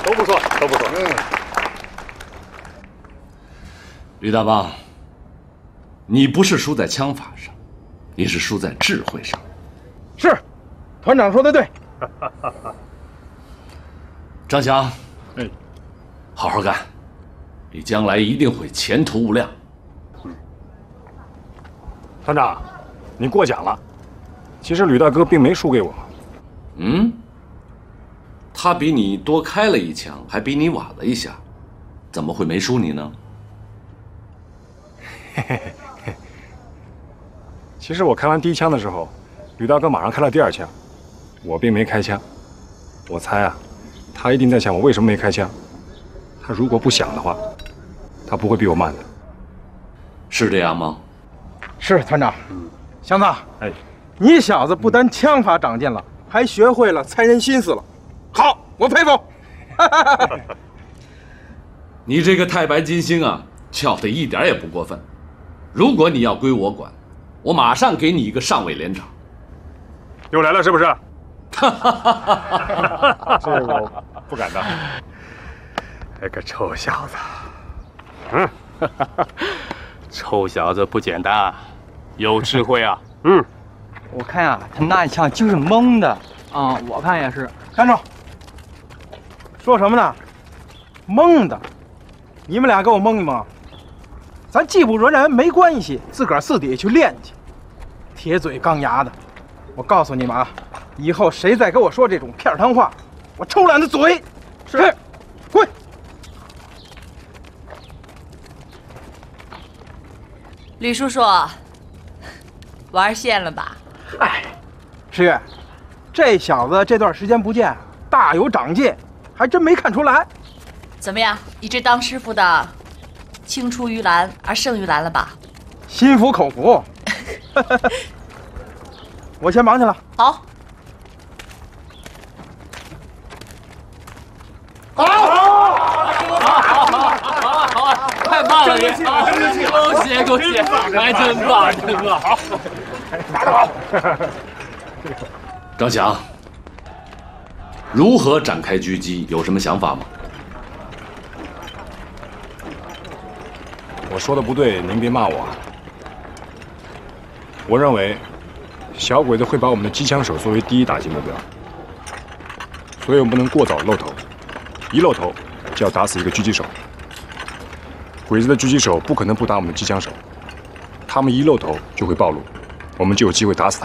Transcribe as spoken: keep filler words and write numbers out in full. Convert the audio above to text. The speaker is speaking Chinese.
都不错，都不错。 嗯， 吕大帮，你不是输在枪法上，你是输在智慧上。 是，团长说的对。 张翔， 哎， 好好干，你将来一定会前途无量。 嗯，团长，你过奖了。其实吕大哥并没输给我。 嗯？他比你多开了一枪，还比你晚了一下，怎么会没输你呢？ 嘿嘿嘿。其实我开完第一枪的时候，吕大哥马上开了第二枪，我并没开枪。我猜啊，他一定在想我为什么没开枪。他如果不想的话，他不会比我慢的。 是这样吗？ 是团长。 嗯， 祥子， 哎， 你小子不但枪法长进了，还学会了猜人心思了。好，我佩服。 你这个太白金星啊，叫的一点也不过分。如果你要归我管，我马上给你一个上尉连长。 又来了是不是？这我不敢当。 那个臭小子， 嗯， 臭小子不简单，有智慧啊。 嗯， 我看啊，他那一枪就是蒙的。 啊、嗯，我看也是。 站住！说什么呢？蒙的！你们俩给我蒙一蒙。咱技不如人没关系，自个儿私底下去练去。铁嘴钢牙的，我告诉你们啊，以后谁再给我说这种片儿汤话，我抽烂他嘴！是，滚！ 吕叔叔，玩线了吧？ 哎，石月，这小子这段时间不见，大有长进，还真没看出来。 怎么样，你这当师傅的，青出于蓝而胜于蓝了吧？ 心服口服。我先忙去了。 好。 好，太棒了，你！恭喜恭喜，还真棒，真棒！好， 打得好。 张翔，如何展开狙击？有什么想法吗？ 我说的不对，您别骂我啊。我认为，小鬼子会把我们的机枪手作为第一打击目标，所以我们不能过早露头，一露头就要打死一个狙击手。鬼子的狙击手不可能不打我们的机枪手，他们一露头就会暴露，我们就有机会打死他。